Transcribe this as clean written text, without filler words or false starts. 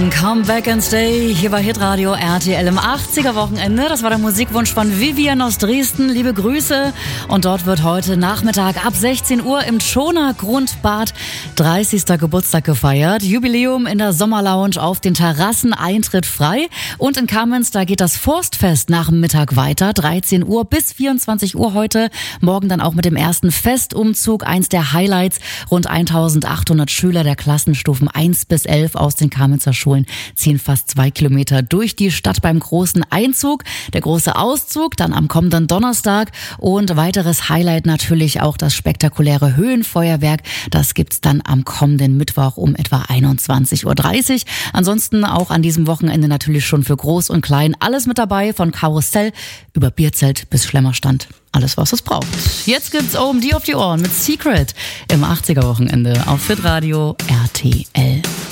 Come Back and Stay hier bei Hitradio RTL im 80er-Wochenende. Das war der Musikwunsch von Vivian aus Dresden. Liebe Grüße. Und dort wird heute Nachmittag ab 16 Uhr im Schoner Grundbad 30. Geburtstag gefeiert. Jubiläum in der Sommerlounge auf den Terrassen, Eintritt frei. Und in Kamenz, da geht das Forstfest nach dem Mittag weiter. 13 Uhr bis 24 Uhr heute. Morgen dann auch mit dem ersten Festumzug. Eins der Highlights. Rund 1800 Schüler der Klassenstufen 1 bis 11 aus den Kamenzer Schulen ziehen fast 2 Kilometer durch die Stadt beim großen Einzug. Der große Auszug dann am kommenden Donnerstag und weiteres Highlight natürlich auch das spektakuläre Höhenfeuerwerk. Das gibt's dann am kommenden Mittwoch um etwa 21:30 Uhr. Ansonsten auch an diesem Wochenende natürlich schon für Groß und Klein alles mit dabei, von Karussell über Bierzelt bis Schlemmerstand. Alles, was es braucht. Jetzt gibt's OMD auf die Ohren mit Secret im 80er-Wochenende auf Hitradio RTL.